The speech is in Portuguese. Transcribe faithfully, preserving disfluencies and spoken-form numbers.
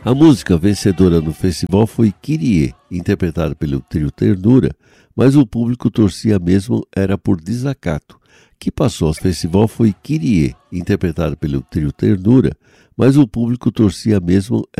A música vencedora no festival foi Kyrie, interpretada pelo trio Ternura, mas o público torcia mesmo era por Desacato. Que passou ao festival foi Kyrie, interpretada pelo trio Ternura, mas o público torcia mesmo